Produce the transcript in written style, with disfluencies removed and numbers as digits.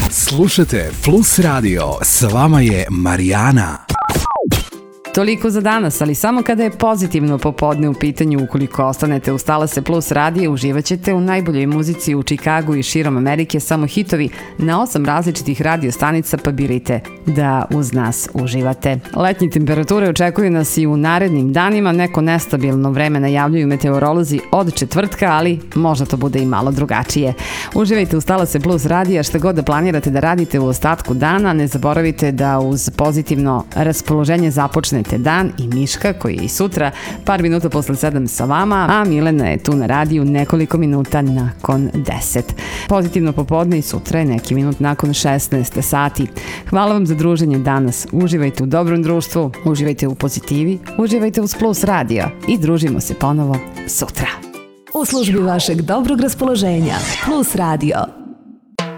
Slušajte Plus Radio, s vama je Marijana. Toliko za danas, ali samo kada je pozitivno popodne u pitanju. Ukoliko ostanete uz Talase Plus radije, uživaćete u najboljoj muzici u Čikagu i širom Amerike, samo hitovi na 8 različitih radio stanica, pa birajte da uz nas uživate. Letnje temperature očekuju nas i u narednim danima, neko nestabilno vreme najavljuju meteorolozi od četvrtka, ali možda to bude i malo drugačije. Uživajte uz Talase Plus radija, šta god da planirate da radite u ostatku dana, ne zaboravite da uz pozitivno raspoloženje započnete dan i Miška koji je i sutra par minuta posle 7 sa vama, a Milena je tu na radiju nekoliko minuta nakon 10. Pozitivno popodne i sutra je neki minut nakon 16 sati. Hvala vam za druženje danas. Uživajte u dobrom društvu, uživajte u pozitivi, uživajte uz Plus radio i družimo se ponovo sutra. U službi vašeg dobrog raspoloženja Plus radio.